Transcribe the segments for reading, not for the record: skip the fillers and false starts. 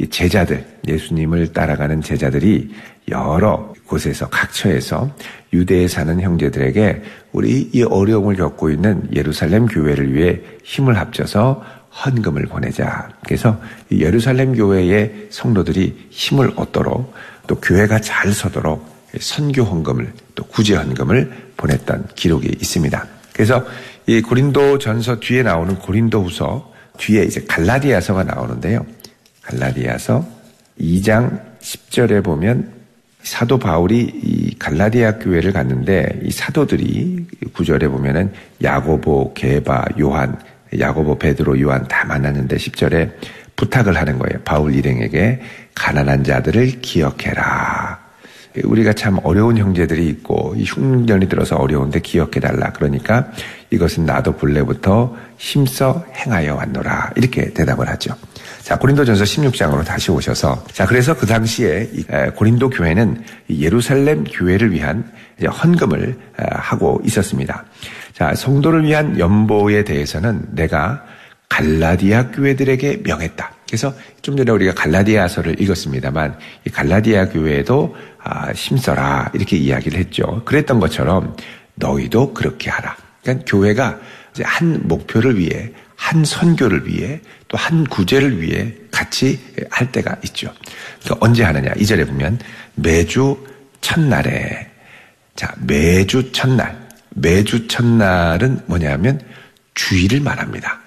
제자들, 예수님을 따라가는 제자들이 여러 곳에서 각처에서 유대에 사는 형제들에게 우리 이 어려움을 겪고 있는 예루살렘 교회를 위해 힘을 합쳐서 헌금을 보내자. 그래서 이 예루살렘 교회의 성도들이 힘을 얻도록 또 교회가 잘 서도록 선교 헌금을 또 구제 헌금을 보냈던 기록이 있습니다. 그래서 이 고린도전서 뒤에 나오는 고린도후서 뒤에 이제 갈라디아서가 나오는데요. 갈라디아서 2장 10절에 보면 사도 바울이 이 갈라디아 교회를 갔는데 이 사도들이 9절에 보면은 야고보, 게바, 요한, 야고보, 베드로, 요한 다 만났는데 10절에 부탁을 하는 거예요. 바울 일행에게 가난한 자들을 기억해라. 우리가 참 어려운 형제들이 있고 이 흉년이 들어서 어려운데 기억해달라. 그러니까 이것은 나도 본래부터 힘써 행하여 왔노라. 이렇게 대답을 하죠. 자, 고린도전서 16장으로 다시 오셔서 자, 그래서 그 당시에 고린도 교회는 예루살렘 교회를 위한 헌금을 하고 있었습니다. 자, 성도를 위한 연보에 대해서는 내가 갈라디아 교회들에게 명했다. 그래서 좀 전에 우리가 갈라디아서를 읽었습니다만 이 갈라디아 교회에도 힘써라 이렇게 이야기를 했죠. 그랬던 것처럼 너희도 그렇게 하라. 그러니까 교회가 이제 한 목표를 위해 한 선교를 위해 또 한 구제를 위해 같이 할 때가 있죠. 그러니까 언제 하느냐. 2절에 보면 매주 첫날에 자 매주 첫날 매주 첫날은 뭐냐면 주일을 말합니다.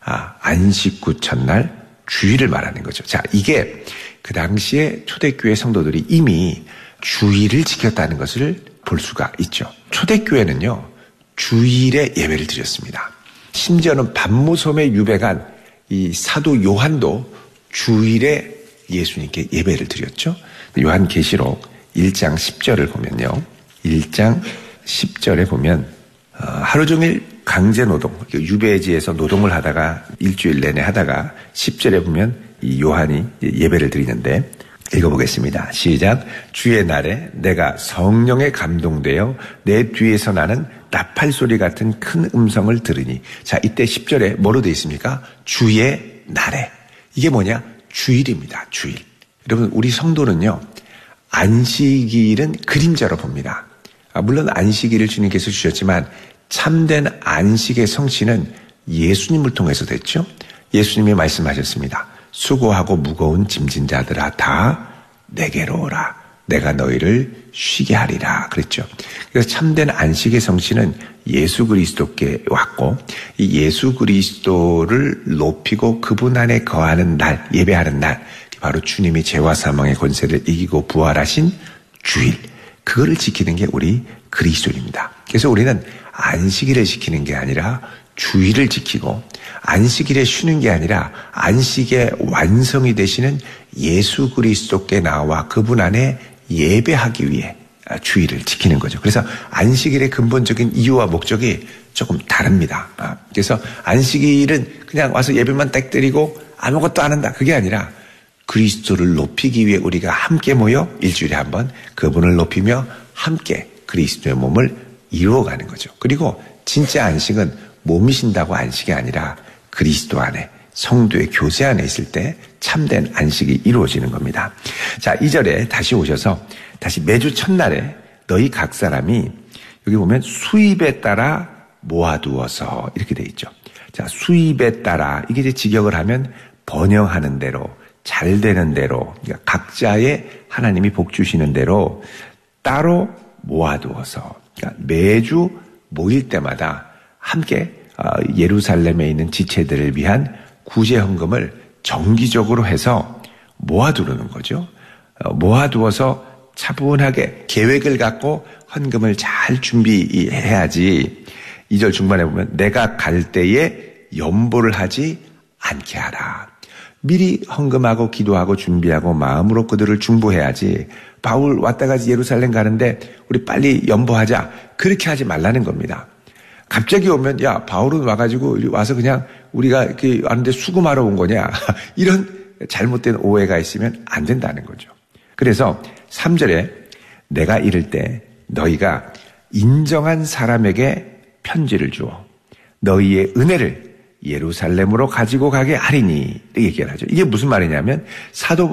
안식 후 첫날 주일을 말하는 거죠. 자, 이게 그 당시에 초대교회 성도들이 이미 주일을 지켰다는 것을 볼 수가 있죠. 초대교회는요, 주일에 예배를 드렸습니다. 심지어는 밤무섬에 유배간 이 사도 요한도 주일에 예수님께 예배를 드렸죠. 요한계시록 1장 10절을 보면요. 1장 10절에 보면 하루 종일 강제노동, 유배지에서 노동을 하다가 일주일 내내 하다가 10절에 보면 이 요한이 예배를 드리는데 읽어보겠습니다. 시작. 주의 날에 내가 성령에 감동되어 내 뒤에서 나는 나팔 소리 같은 큰 음성을 들으니 자 이때 10절에 뭐로 되어 있습니까? 주의 날에. 이게 뭐냐? 주일입니다. 주일. 여러분 우리 성도는요. 안식일은 그림자로 봅니다. 물론 안식일을 주님께서 주셨지만 참된 안식의 성취는 예수님을 통해서 됐죠. 예수님이 말씀하셨습니다. 수고하고 무거운 짐진 자들아 다 내게로 오라. 내가 너희를 쉬게 하리라. 그랬죠. 그래서 참된 안식의 성취는 예수 그리스도께 왔고 이 예수 그리스도를 높이고 그분 안에 거하는 날, 예배하는 날 바로 주님이 죄와 사망의 권세를 이기고 부활하신 주일. 그거를 지키는 게 우리 그리스도입니다. 그래서 우리는 안식일을 지키는 게 아니라 주일을 지키고 안식일에 쉬는 게 아니라 안식의 완성이 되시는 예수 그리스도께 나와 그분 안에 예배하기 위해 주일을 지키는 거죠. 그래서 안식일의 근본적인 이유와 목적이 조금 다릅니다. 그래서 안식일은 그냥 와서 예배만 딱 드리고 아무것도 안 한다. 그게 아니라 그리스도를 높이기 위해 우리가 함께 모여 일주일에 한 번 그분을 높이며 함께 그리스도의 몸을 이루어가는 거죠. 그리고 진짜 안식은 몸이 쉰다고 안식이 아니라 그리스도 안에 성도의 교제 안에 있을 때 참된 안식이 이루어지는 겁니다. 자, 2절에 다시 오셔서 다시 매주 첫날에 너희 각 사람이 여기 보면 수입에 따라 모아두어서 이렇게 돼 있죠. 자, 수입에 따라 이게 이제 직역을 하면 번영하는 대로 잘 되는 대로 그러니까 각자의 하나님이 복 주시는 대로 따로 모아두어서 그러니까 매주 모일 때마다 함께 예루살렘에 있는 지체들을 위한 구제 헌금을 정기적으로 해서 모아두는 거죠. 모아두어서 차분하게 계획을 갖고 헌금을 잘 준비해야지 2절 중반에 보면 내가 갈 때에 연보를 하지 않게 하라. 미리 헌금하고 기도하고 준비하고 마음으로 그들을 중보해야지 바울 왔다가지 예루살렘 가는데 우리 빨리 연보하자. 그렇게 하지 말라는 겁니다. 갑자기 오면 야 바울은 와가지고 와서 그냥 우리가 이렇게 왔는데 수금하러 온 거냐. 이런 잘못된 오해가 있으면 안 된다는 거죠. 그래서 3절에 내가 이를 때 너희가 인정한 사람에게 편지를 주어 너희의 은혜를 예루살렘으로 가지고 가게 하리니 이렇게 얘기를 하죠. 이게 무슨 말이냐면 사도